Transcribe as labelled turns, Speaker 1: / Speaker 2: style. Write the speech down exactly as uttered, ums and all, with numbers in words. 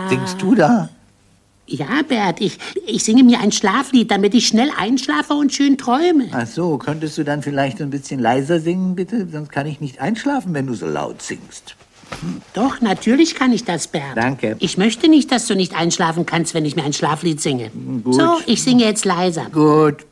Speaker 1: singst du da?
Speaker 2: Ja, Bert, ich, ich singe mir ein Schlaflied, damit ich schnell einschlafe und schön träume.
Speaker 1: Ach so, könntest du dann vielleicht ein bisschen leiser singen, bitte? Sonst kann ich nicht einschlafen, wenn du so laut singst.
Speaker 2: Doch, natürlich kann ich das, Bert.
Speaker 1: Danke.
Speaker 2: Ich möchte nicht, dass du nicht einschlafen kannst, wenn ich mir ein Schlaflied singe.
Speaker 1: Gut.
Speaker 2: So, ich singe jetzt leiser.
Speaker 1: Gut.